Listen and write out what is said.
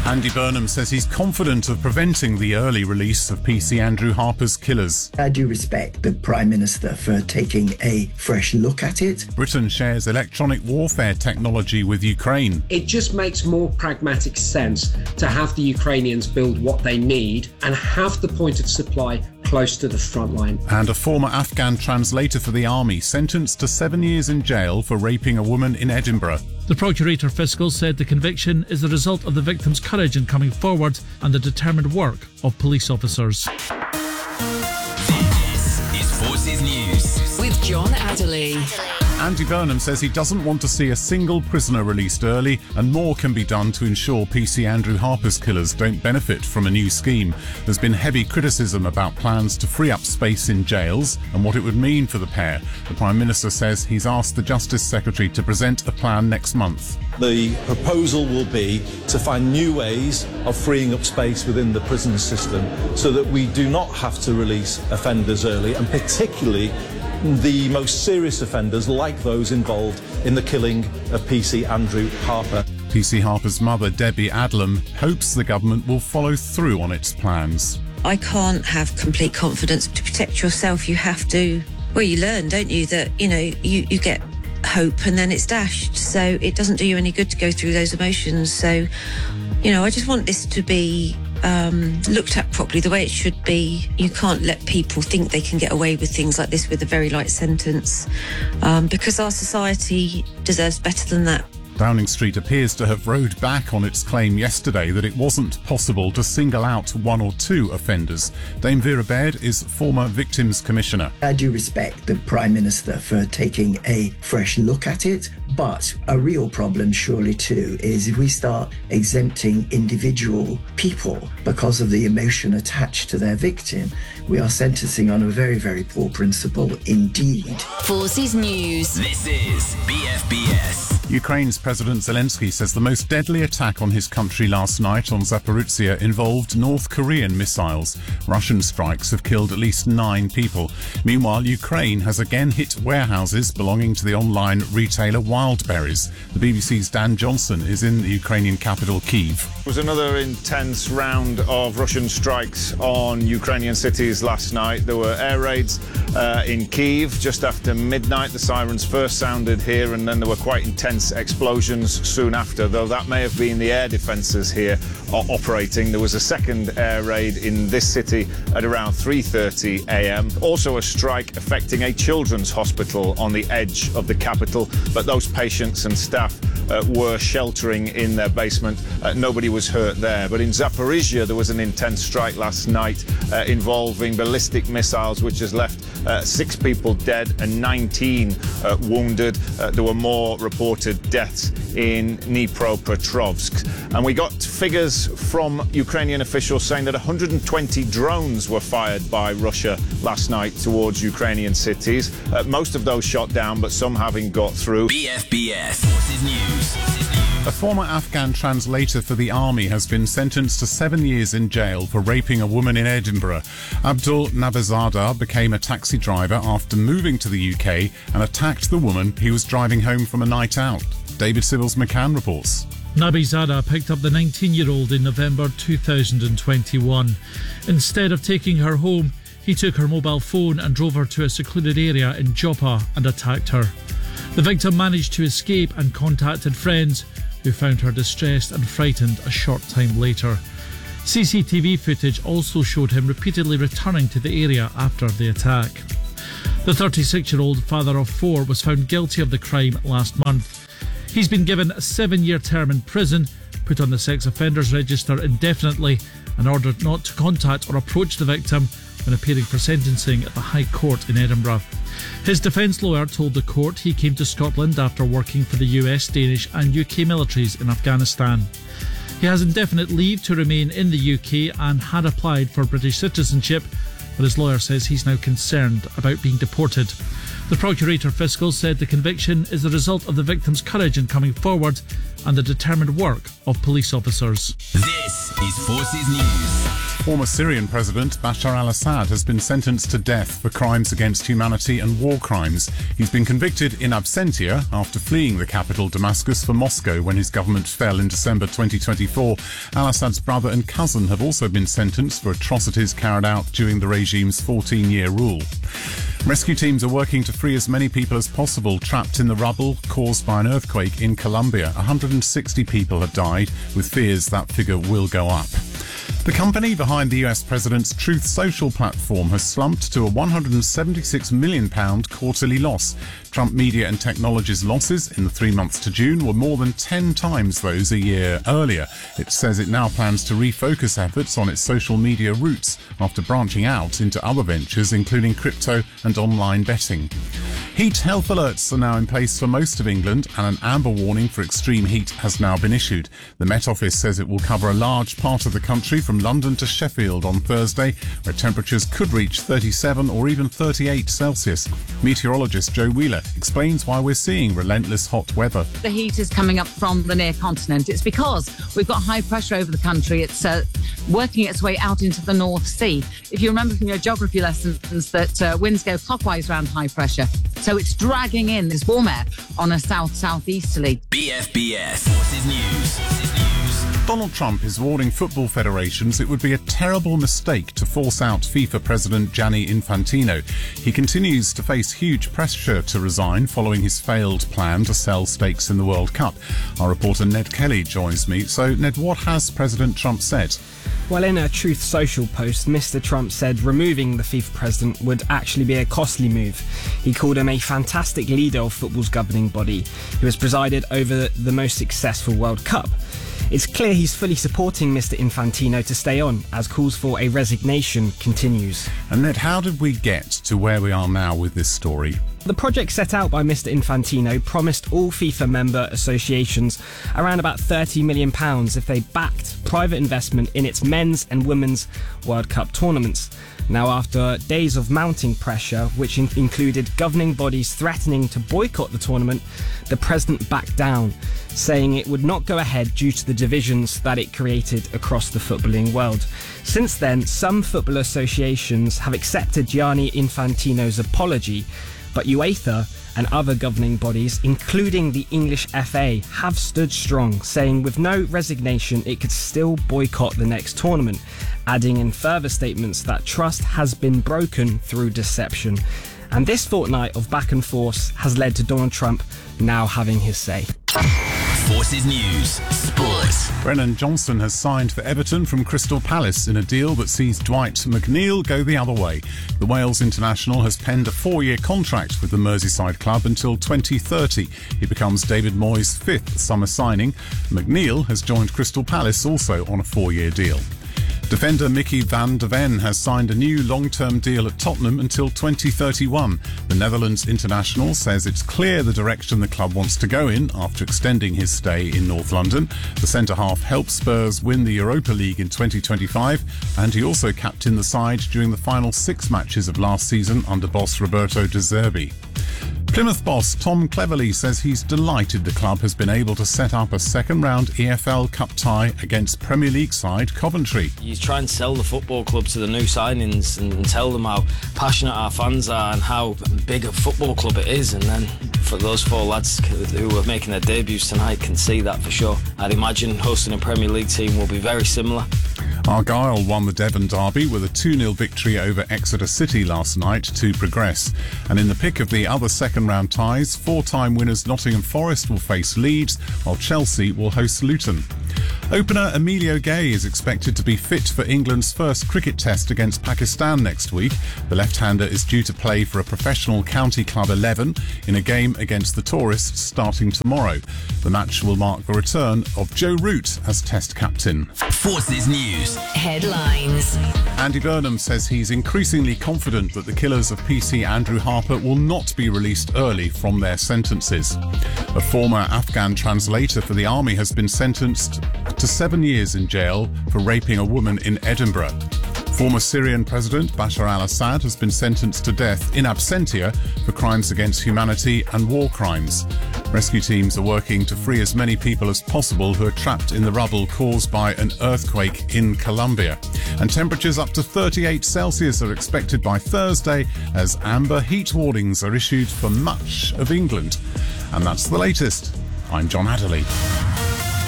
Andy Burnham says he's confident of preventing the early release of PC Andrew Harper's killers. I do respect the Prime Minister for taking a fresh look at it. Britain shares electronic warfare technology with Ukraine. It just makes more pragmatic sense to have the Ukrainians build what they need and have the point of supply close to the front line. And a former Afghan translator for the army sentenced to 7 years in jail for raping a woman in Edinburgh. The Procurator Fiscal said the conviction is the result of the victim's courage in coming forward and the determined work of police officers. This is Forces News with John Adderley. Andy Burnham says he doesn't want to see a single prisoner released early, and more can be done to ensure PC Andrew Harper's killers don't benefit from a new scheme. There's been heavy criticism about plans to free up space in jails and what it would mean for the pair. The Prime Minister says he's asked the Justice Secretary to present a plan next month. The proposal will be to find new ways of freeing up space within the prison system so that we do not have to release offenders early, and particularly the most serious offenders like those involved in the killing of PC Andrew Harper. PC Harper's mother, Debbie Adlam, hopes the government will follow through on its plans. I can't have complete confidence. To protect yourself, you have to, well, you learn, don't you, that, you get hope and then it's dashed. So it doesn't do you any good to go through those emotions. So, I just want this to be looked at properly the way it should be. You can't let people think they can get away with things like this with a very light sentence, because our society deserves better than that. Downing Street appears to have rowed back on its claim yesterday that it wasn't possible to single out one or two offenders. Dame Vera Baird is former Victims Commissioner. I do respect the Prime Minister for taking a fresh look at it, but a real problem surely too is if we start exempting individual people because of the emotion attached to their victim, we are sentencing on a very, very poor principle indeed. Forces News. This is BFBS. Ukraine's President Zelensky says the most deadly attack on his country last night on Zaporizhzhia involved North Korean missiles. Russian strikes have killed at least 9 people. Meanwhile, Ukraine has again hit warehouses belonging to the online retailer Wildberries. The BBC's Dan Johnson is in the Ukrainian capital, Kyiv. It was another intense round of Russian strikes on Ukrainian cities last night. There were air raids in Kyiv just after midnight. The sirens first sounded here, and then there were quite intense explosions soon after, though that may have been the air defences here operating. There was a second air raid in this city at around 3:30 a.m. Also a strike affecting a children's hospital on the edge of the capital, but those patients and staff were sheltering in their basement. Nobody was hurt there. But in Zaporizhzhia, there was an intense strike last night involving ballistic missiles, which has left 6 people dead and 19 wounded. There were more reported deaths in Dnipropetrovsk. And we got figures from Ukrainian officials saying that 120 drones were fired by Russia last night towards Ukrainian cities. Most of those shot down, but some having got through. BFBS Forces News. A former Afghan translator for the army has been sentenced to 7 years in jail for raping a woman in Edinburgh. Abdul Nabizadeh became a taxi driver after moving to the UK and attacked the woman he was driving home from a night out. David Sybills McCann reports. Nabizadeh picked up the 19-year-old in November 2021. Instead of taking her home, he took her mobile phone and drove her to a secluded area in Joppa and attacked her. The victim managed to escape and contacted friends, who found her distressed and frightened a short time later. CCTV footage also showed him repeatedly returning to the area after the attack. The 36-year-old father of 4 was found guilty of the crime last month. He's been given a 7-year term in prison, put on the sex offenders register indefinitely, and ordered not to contact or approach the victim when appearing for sentencing at the High Court in Edinburgh. His defence lawyer told the court he came to Scotland after working for the US, Danish and UK militaries in Afghanistan. He has indefinite leave to remain in the UK and had applied for British citizenship, but his lawyer says he's now concerned about being deported. The Procurator Fiscal said the conviction is the result of the victim's courage in coming forward and the determined work of police officers. This is Forces News. Former Syrian President Bashar al-Assad has been sentenced to death for crimes against humanity and war crimes. He's been convicted in absentia after fleeing the capital Damascus for Moscow when his government fell in December 2024. Al-Assad's brother and cousin have also been sentenced for atrocities carried out during the regime's 14-year rule. Rescue teams are working to free as many people as possible trapped in the rubble caused by an earthquake in Colombia. 160 people have died, with fears that figure will go up. The company behind the US president's Truth Social platform has slumped to a £176 million quarterly loss. Trump Media and Technology's losses in the 3 months to June were more than 10 times those a year earlier. It says it now plans to refocus efforts on its social media roots after branching out into other ventures, including crypto and online betting. Heat health alerts are now in place for most of England, and an amber warning for extreme heat has now been issued. The Met Office says it will cover a large part of the country from London to Sheffield on Thursday, where temperatures could reach 37 or even 38 Celsius. Meteorologist Joe Wheeler explains why we're seeing relentless hot weather. The heat is coming up from the near continent. It's because we've got high pressure over the country. It's working its way out into the North Sea. If you remember from your geography lessons that winds go clockwise around high pressure. So it's dragging in this warm air on a south-southeasterly. BFBS. Forces News. Donald Trump is warning football federations it would be a terrible mistake to force out FIFA President Gianni Infantino. He continues to face huge pressure to resign following his failed plan to sell stakes in the World Cup. Our reporter Ned Kelly joins me. So, Ned, what has President Trump said? Well, in a Truth Social post, Mr. Trump said removing the FIFA president would actually be a costly move. He called him a fantastic leader of football's governing body who has presided over the most successful World Cup. It's clear he's fully supporting Mr. Infantino to stay on, as calls for a resignation continues. And Ned, how did we get to where we are now with this story? The project set out by Mr. Infantino promised all FIFA member associations around about £30 million if they backed private investment in its men's and women's World Cup tournaments. Now, after days of mounting pressure, which included governing bodies threatening to boycott the tournament, the president backed down, saying it would not go ahead due to the divisions that it created across the footballing world. Since then, some football associations have accepted Gianni Infantino's apology, but UEFA and other governing bodies, including the English FA, have stood strong, saying with no resignation it could still boycott the next tournament, adding in further statements that trust has been broken through deception. And this fortnight of back and forth has led to Donald Trump now having his say. Forces News. Sports. Brennan Johnson has signed for Everton from Crystal Palace in a deal that sees Dwight McNeil go the other way. The Wales international has penned a 4-year contract with the Merseyside club until 2030. He becomes David Moyes' 5th summer signing. McNeil has joined Crystal Palace also on a 4-year deal. Defender Mickey van der Ven has signed a new long-term deal at Tottenham until 2031. The Netherlands international says it's clear the direction the club wants to go in after extending his stay in North London. The centre-half helped Spurs win the Europa League in 2025, and he also captained the side during the final 6 matches of last season under boss Roberto De Zerbi. Plymouth boss Tom Cleverley says he's delighted the club has been able to set up a second-round EFL Cup tie against Premier League side Coventry. You try and sell the football club to the new signings and tell them how passionate our fans are and how big a football club it is, and then for those 4 lads who are making their debuts tonight can see that for sure. I'd imagine hosting a Premier League team will be very similar. Argyle won the Devon derby with a 2-0 victory over Exeter City last night to progress. And in the pick of the other second-round ties, 4-time winners Nottingham Forest will face Leeds, while Chelsea will host Luton. Opener Emilio Gay is expected to be fit for England's first cricket test against Pakistan next week. The left-hander is due to play for a professional county club 11 in a game against the Tourists starting tomorrow. The match will mark the return of Joe Root as test captain. Forces News. Headlines. Andy Burnham says he's increasingly confident that the killers of PC Andrew Harper will not be released early from their sentences. A former Afghan translator for the army has been sentenced to 7 years in jail for raping a woman in Edinburgh. Former Syrian President Bashar al-Assad has been sentenced to death in absentia for crimes against humanity and war crimes. Rescue teams are working to free as many people as possible who are trapped in the rubble caused by an earthquake in Colombia. And temperatures up to 38 Celsius are expected by Thursday as amber heat warnings are issued for much of England. And that's the latest. I'm John Adderley.